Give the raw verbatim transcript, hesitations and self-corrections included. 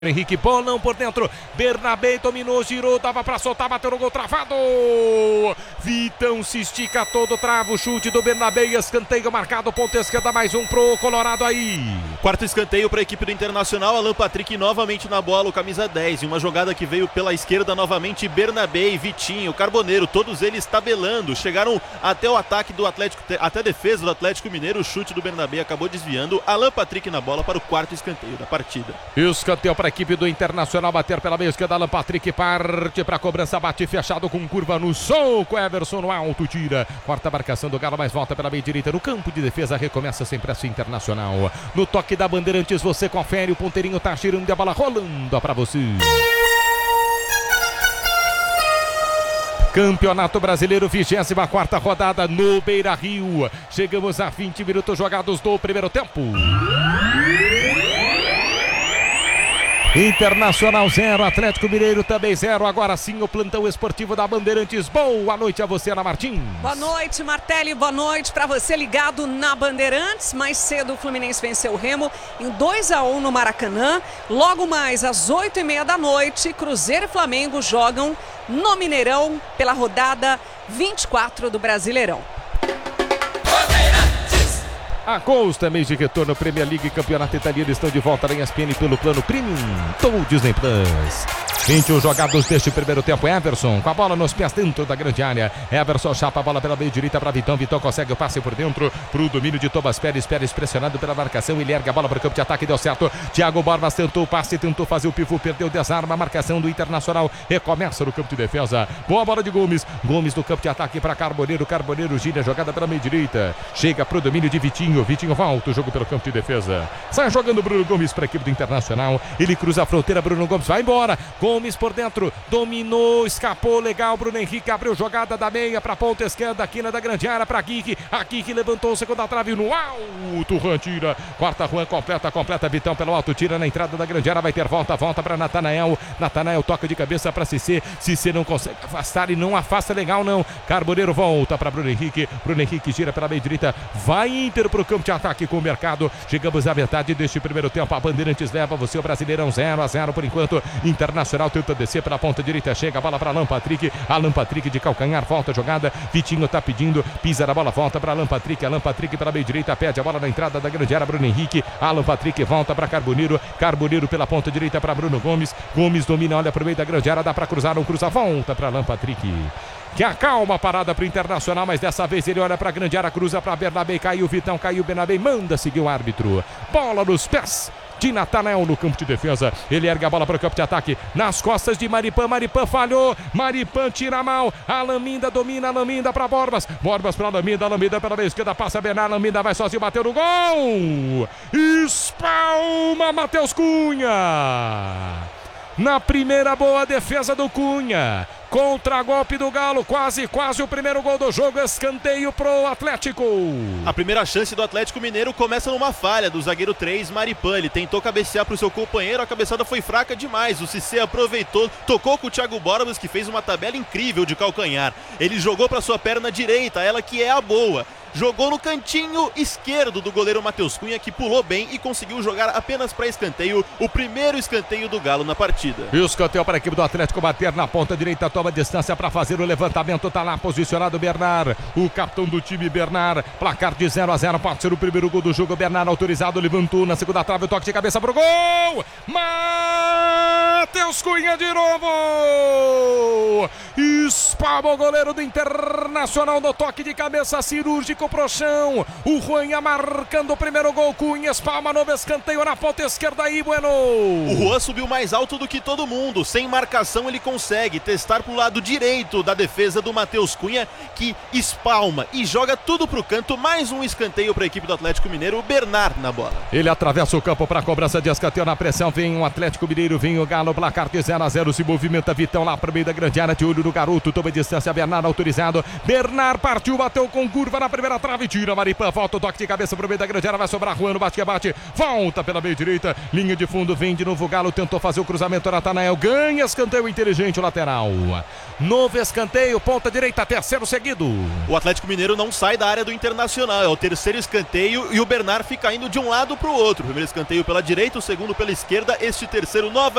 Henrique, bolão por dentro, Bernabé dominou, girou, dava pra soltar, bateu no gol travado, Vitão se estica todo, trava o chute do Bernabé, escanteio marcado, ponta esquerda, mais um pro Colorado aí. Quarto escanteio para a equipe do Internacional, Alan Patrick novamente na bola, o camisa dez, e uma jogada que veio pela esquerda novamente, Bernabé e Vitinho, Carboneiro, todos eles tabelando, chegaram até o ataque do Atlético, até a defesa do Atlético Mineiro, o chute do Bernabé acabou desviando, Alan Patrick na bola para o quarto escanteio da partida. Escanteio para a equipe do Internacional, bater pela meia esquerda, Alan Patrick parte para a cobrança, bate fechado com curva no soco, Everson no alto, tira, quarta marcação do Galo, mas volta pela meia direita, no campo de defesa, recomeça sem pressa o Internacional, no toque da Bandeirantes, você confere, o ponteirinho tá girando e a bola rolando para você. Campeonato Brasileiro, vigésima quarta rodada no Beira-Rio. Chegamos a vinte minutos jogados do primeiro tempo. Internacional zero, Atlético Mineiro também zero. Agora sim o plantão esportivo da Bandeirantes. Boa noite a você, Ana Martins. Boa noite, Martelli. Boa noite para você ligado na Bandeirantes. Mais cedo o Fluminense venceu o Remo em dois a um no Maracanã. Logo mais às oito e meia da noite, Cruzeiro e Flamengo jogam no Mineirão pela rodada vinte e quatro do Brasileirão. A Costa, mês de retorno, Premier League e Campeonato Italiano estão de volta na E S P N pelo plano Premium do Disney Plus. vinte e um jogados deste primeiro tempo, Everson com a bola nos pés dentro da grande área. Everson chapa a bola pela meia direita para Vitão. Vitão consegue o passe por dentro para o domínio de Thomas Pérez. Pérez pressionado pela marcação, ele erga a bola para o campo de ataque, deu certo. Thiago Borbas tentou o passe, tentou fazer o pivô, perdeu, desarma a marcação do Internacional. Recomeça no campo de defesa. Boa bola de Gomes. Gomes do campo de ataque para Carboneiro. Carboneiro gira a jogada pela meia direita. Chega para o domínio de Vitinho. Vitinho volta o jogo pelo campo de defesa. Sai jogando Bruno Gomes para a equipe do Internacional. Ele cruza a fronteira, Bruno Gomes vai embora. Gomes por dentro, dominou, escapou, legal, Bruno Henrique abriu jogada da meia para a ponta esquerda, aqui na da grande área para Kiki. A Kiki levantou, segunda trave no alto, Juan tira, quarta Juan completa, completa Vitão pelo alto, tira na entrada da grande área, vai ter volta, volta para Natanael. Natanael toca de cabeça para Cissé. Cissé não consegue afastar e não afasta legal não. Carboneiro volta para Bruno Henrique. Bruno Henrique gira pela meia direita, vai Inter para o campo de ataque com o Mercado. Chegamos à metade deste primeiro tempo. A Bandeirantes leva você, o Brasileirão zero a zero por enquanto. Internacional tenta descer pela ponta direita, chega a bola para Alan Patrick. Alan Patrick de calcanhar, volta a jogada. Vitinho tá pedindo, pisa na bola, volta para Alan Patrick. Alan Patrick pela meia direita, pede a bola na entrada da grande área. Bruno Henrique. Alan Patrick volta para Carboneiro. Carboneiro pela ponta direita para Bruno Gomes. Gomes domina, olha para o meio da grande área, dá para cruzar, não cruza, volta para Alan Patrick. Que acalma a parada para o Internacional, mas dessa vez ele olha para a grande área, cruza para Bernabé, caiu Vitão, caiu Bernabé, manda seguir o árbitro. Bola nos pés de Natanael no campo de defesa. Ele ergue a bola para o campo de ataque, nas costas de Maripan. Maripan falhou, Maripan tira mal. Alaminda domina, Alaminda para Borbas. Borbas para Alaminda, Alaminda pela meia esquerda, passa Bernardo, Alaminda vai sozinho, bateu no gol. Espalma Matheus Cunha. Na primeira boa defesa do Cunha. Contra-golpe do Galo, quase, quase o primeiro gol do jogo, escanteio pro Atlético. A primeira chance do Atlético Mineiro começa numa falha do zagueiro três, Maripan. Ele tentou cabecear pro seu companheiro, a cabeçada foi fraca demais. O Cissé aproveitou, tocou com o Thiago Borbas, que fez uma tabela incrível de calcanhar. Ele jogou pra sua perna direita, ela que é a boa. Jogou no cantinho esquerdo do goleiro Matheus Cunha, que pulou bem e conseguiu jogar apenas para escanteio, o primeiro escanteio do Galo na partida. E o escanteio para a equipe do Atlético bater na ponta direita, toma distância para fazer o levantamento, tá lá posicionado Bernard, o capitão do time Bernard, placar de zero a zero, pode ser o primeiro gol do jogo. Bernard autorizado, levantou na segunda trave, o toque de cabeça pro gol, Matheus Cunha de novo, espalma o goleiro do Internacional no toque de cabeça cirúrgico pro chão. O Juan marcando o primeiro gol. Cunha espalma novo escanteio na ponta esquerda aí, bueno. O Juan subiu mais alto do que todo mundo. Sem marcação ele consegue testar pro lado direito da defesa do Matheus Cunha, que espalma e joga tudo pro canto. Mais um escanteio para a equipe do Atlético Mineiro. O Bernard na bola. Ele atravessa o campo para a cobrança de escanteio na pressão. Vem o Atlético Mineiro, vem o Galo, placar de zero a zero. Se movimenta Vitão lá pro meio da grande área, de olho domínio do garoto, toma distância, Bernard autorizado. Bernard partiu, bateu com curva na primeira trave, tira Maripan, volta o toque de cabeça pro meio da grande área, vai sobrar Juan no bate-bate, volta pela meia direita, linha de fundo, vem de novo o Galo, tentou fazer o cruzamento, Natanael ganha escanteio inteligente, o lateral. Novo escanteio, ponta direita, terceiro seguido. O Atlético Mineiro não sai da área do Internacional, é o terceiro escanteio e o Bernard fica indo de um lado pro outro. O primeiro escanteio pela direita, o segundo pela esquerda, este terceiro nova